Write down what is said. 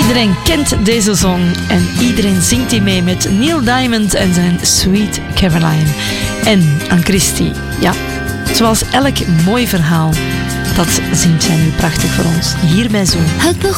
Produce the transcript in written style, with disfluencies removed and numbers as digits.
Iedereen kent deze song en iedereen zingt die mee met Neil Diamond en zijn Sweet Caroline. En aan Christy, ja, zoals elk mooi verhaal, dat zingt zij nu prachtig voor ons, hier bij Zo.